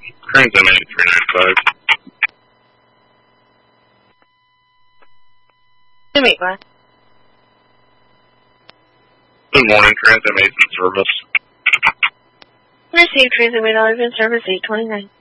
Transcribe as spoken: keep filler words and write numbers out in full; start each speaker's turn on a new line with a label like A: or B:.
A: Transit eighty-three ninety-five.
B: Wait, what?
A: Good morning, Transit Mason Service.
B: Received Transit Maid Service eight twenty-nine.